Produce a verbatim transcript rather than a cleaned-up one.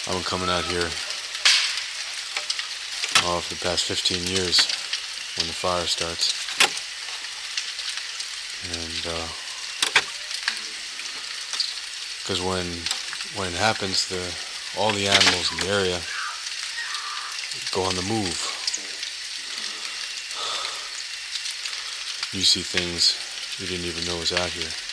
I've been coming out here oh, for the past fifteen years when the fire starts. And, uh, because when, when it happens, the, all the animals in the area go on the move. You see things you didn't even know was out here.